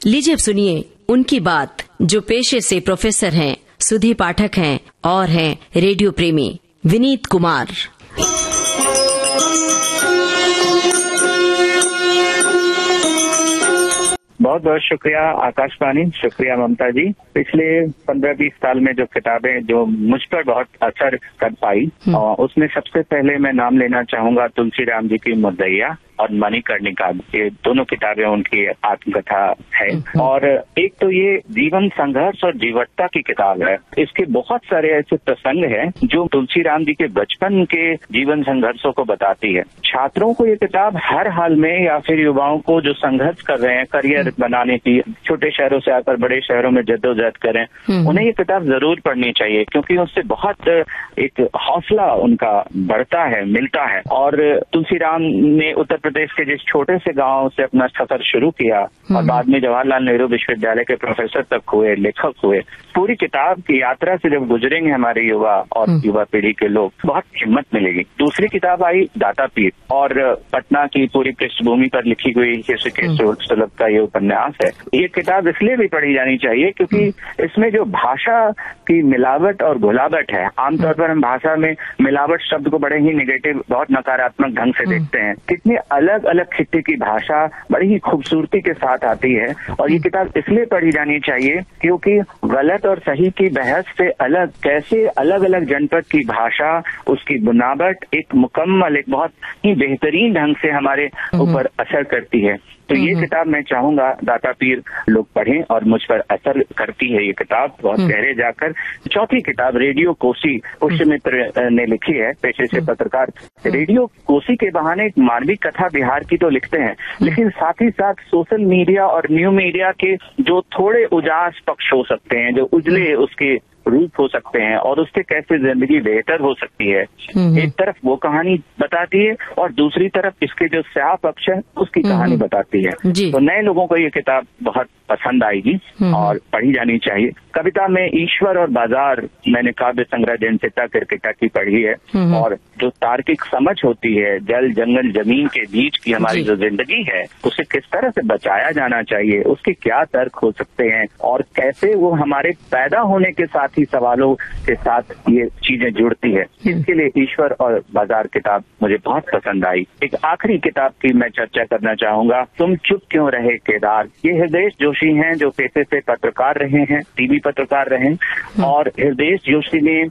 लीजिए अब सुनिए उनकी बात, जो पेशे से प्रोफेसर हैं, सुधी पाठक हैं और हैं रेडियो प्रेमी, विनीत कुमार। बहुत बहुत शुक्रिया आकाशवाणी, शुक्रिया ममता जी। पिछले 15-20 साल में जो किताबें जो मुझ पर बहुत असर कर पाई, उसमें सबसे पहले मैं नाम लेना चाहूंगा तुलसीराम जी की मुद्दैया और मणिकर्णिका। ये दोनों किताबें उनकी आत्मकथा है। और एक तो ये जीवन संघर्ष और जीवटता की किताब है। इसके बहुत सारे ऐसे प्रसंग हैं जो तुलसीराम जी के बचपन के जीवन संघर्षों को बताती है। छात्रों को ये किताब हर हाल में, या फिर युवाओं को जो संघर्ष कर रहे हैं करियर बनाने की, छोटे शहरों से आकर बड़े शहरों में जद्दोजहद करें, उन्हें ये किताब जरूर पढ़नी चाहिए, क्योंकि उससे बहुत एक हौसला उनका बढ़ता है, मिलता है। और तुलसीराम ने उत्तर प्रदेश के जिस छोटे से गांव से अपना सफर शुरू किया और बाद में जवाहरलाल नेहरू विश्वविद्यालय के प्रोफेसर तक हुए, लेखक हुए, पूरी किताब की यात्रा से जब गुजरेंगे हमारे युवा और युवा पीढ़ी के लोग, बहुत हिम्मत मिलेगी। दूसरी किताब आई दातापीर, और पटना की पूरी पृष्ठभूमि पर लिखी हुई ऋषिकेश सुलभ का ये उपन्यास है। ये किताब इसलिए भी पढ़ी जानी चाहिए क्योंकि इसमें जो भाषा की मिलावट और घुलावट है, आमतौर पर हम भाषा में मिलावट शब्द को बड़े ही नेगेटिव, बहुत नकारात्मक ढंग से देखते हैं। कितनी अलग अलग खित्ते की भाषा बड़ी ही खूबसूरती के साथ आती है। और ये किताब इसलिए पढ़ी जानी चाहिए क्योंकि गलत और सही की बहस से अलग कैसे अलग अलग जनपद की भाषा, उसकी बुनावट एक मुकम्मल, एक बहुत ही बेहतरीन ढंग से हमारे ऊपर असर करती है। तो ये किताब मैं चाहूंगा दातापीर लोग पढ़ें, और मुझ पर असर करती है ये किताब बहुत गहरे जाकर। चौथी किताब रेडियो कोसी, पुष्यमित्र ने लिखी है, पेशे से पत्रकार। रेडियो कोसी के बहाने एक मानवीय कथा बिहार की तो लिखते हैं, लेकिन साथ ही साथ सोशल मीडिया और न्यू मीडिया के जो थोड़े उजास पक्ष हो सकते हैं, जो उजले उसके रूप हो सकते हैं, और उससे कैसे जिंदगी बेहतर हो सकती है, एक तरफ वो कहानी बताती है और दूसरी तरफ इसके जो स्याह पक्ष है उसकी कहानी बताती है। तो नए लोगों को ये किताब बहुत पसंद आएगी और पढ़ी जानी चाहिए। कविता में ईश्वर और बाजार, मैंने काव्य संग्रह जनचेता किरकिटा की पढ़ी है, और जो तार्किक समझ होती है जल जंगल जमीन के बीच की हमारी जो जिंदगी है, उसे किस तरह से बचाया जाना चाहिए, उसके क्या तर्क हो सकते हैं, और कैसे वो हमारे पैदा होने के साथ ही सवालों के साथ ये चीजें जुड़ती है, इसके लिए ईश्वर और बाजार किताब मुझे बहुत पसंद आई। एक आखिरी किताब की मैं चर्चा करना चाहूंगा, तुम चुप क्यों रहे केदार। ये हृदय जोशी हैं, जो पेशे से पत्रकार रहे हैं, टीवी पत्रकार रहे हैं। और हृदय जोशी ने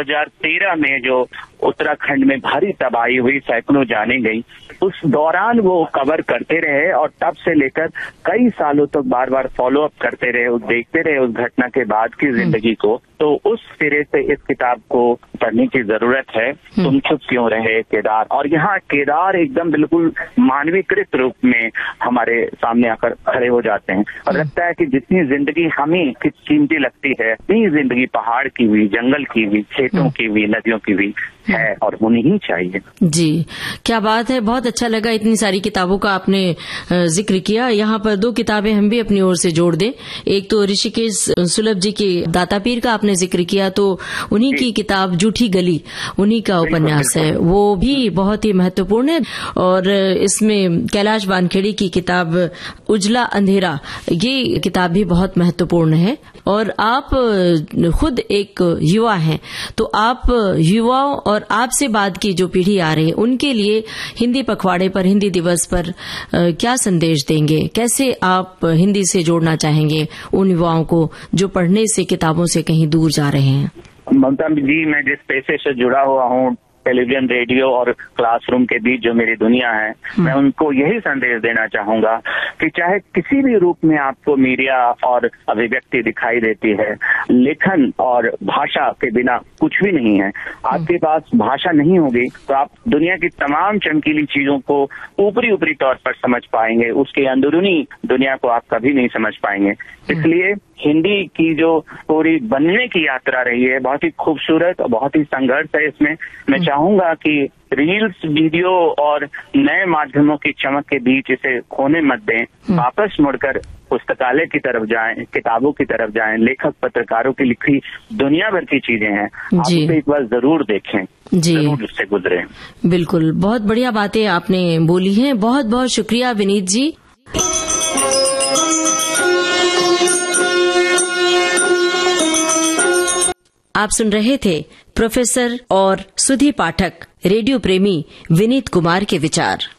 2013 में जो उत्तराखंड में भारी तबाही हुई, सैकड़ों जाने गई, उस दौरान वो कवर करते रहे और तब से लेकर कई सालों तक बार बार फॉलो अप करते रहे, देखते रहे उस घटना के बाद की जिंदगी को। तो उस सिरे से इस किताब को पढ़ने की जरूरत है, तुम चुप क्यों रहे केदार। और यहाँ केदार एकदम बिल्कुल मानवीकृत रूप में हमारे सामने आकर खड़े हो जाते हैं, और लगता है कि जितनी जिंदगी हमें कीमती लगती है, इतनी जिंदगी पहाड़ की हुई, जंगल की हुई, खेतों की हुई, नदियों की हुई है, और होनी ही चाहिए। जी, क्या बात है, बहुत अच्छा लगा। इतनी सारी किताबों का आपने जिक्र किया। यहाँ पर 2 किताबें हम भी अपनी ओर से जोड़ दें। एक तो ऋषिकेश सुलभ जी की दातापीर का आपने जिक्र किया, तो उन्हीं की किताब जूठी गली, उन्हीं का उपन्यास है, वो भी बहुत ही महत्वपूर्ण है। और इसमें कैलाश वानखेड़ी की किताब उजला अंधेरा, ये किताब भी बहुत महत्वपूर्ण है। और आप खुद एक युवा हैं, तो आप युवाओं और आपसे बाद की जो पीढ़ी आ रही है उनके लिए हिंदी पखवाड़े पर, हिंदी दिवस पर क्या संदेश देंगे? कैसे आप हिंदी से जोड़ना चाहेंगे उन युवाओं को जो पढ़ने से, किताबों से कहीं दूर जा रहे हैं? ममता जी, मैं जिस पेशे से जुड़ा हुआ हूँ, टेलीविजन, रेडियो और क्लासरूम के बीच जो मेरी दुनिया है, मैं उनको यही संदेश देना चाहूंगा कि चाहे किसी भी रूप में आपको मीडिया और अभिव्यक्ति दिखाई देती है, लेखन और भाषा के बिना कुछ भी नहीं है। आपके पास भाषा नहीं होगी तो आप दुनिया की तमाम चमकीली चीजों को ऊपरी तौर पर समझ पाएंगे, उसके अंदरूनी दुनिया को आप कभी नहीं समझ पाएंगे। इसलिए हिंदी की जो पूरी बनने की यात्रा रही है, बहुत ही खूबसूरत और बहुत ही संघर्ष है इसमें। मैं चाहूंगा कि रील्स, वीडियो और नए माध्यमों की चमक के बीच इसे खोने मत दें, वापस मुड़कर पुस्तकालय की तरफ जाएं, किताबों की तरफ जाएं। लेखक पत्रकारों की लिखी दुनिया भर की चीजें हैं, आप उसे एक बार जरूर देखें, जरूर उससे गुजरें। बिल्कुल, बहुत बढ़िया बातें आपने बोली हैं। बहुत बहुत शुक्रिया विनीत जी। आप सुन रहे थे प्रोफेसर और सुधी पाठक रेडियो प्रेमी विनीत कुमार के विचार।